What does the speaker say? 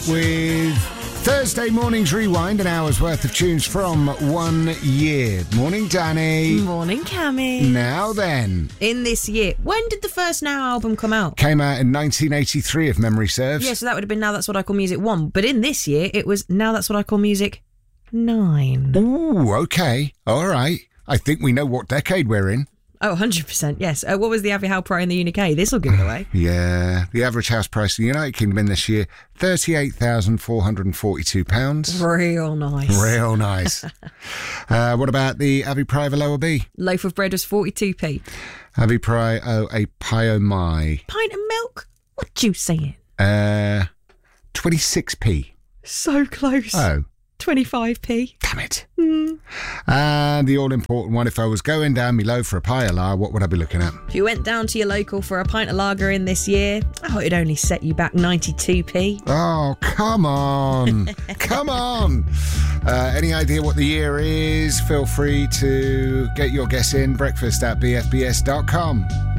with Thursday Morning's Rewind, an hour's worth of tunes from 1 year. Morning, Danny. Morning, Cammy. Now then. In this year, when did the first Now album come out? Came out in 1983, if memory serves. Yeah, so that would have been Now That's What I Call Music 1. But in this year, it was Now That's What I Call Music 9. Ooh, okay. All right. I think we know what decade we're in. Oh, 100%, yes. What was the average house price in the UK? This will give it away. Yeah. The average house price in the United Kingdom in this year, £38,442. Real nice. Real nice. What about the Avi Pry of a lower B? Loaf of bread was 42p. Avi Pry, a pie o' my. Pint of milk? What you saying? 26p. So close. Oh. 25p. Damn it. And the all-important one, if I was going down below for a pie of lager, what would I be looking at? If you went down to your local for a pint of lager in this year, it'd only set you back 92p. Oh, come on. Come on. Any idea what the year is? Feel free to get your guess in. breakfast@bfbs.com.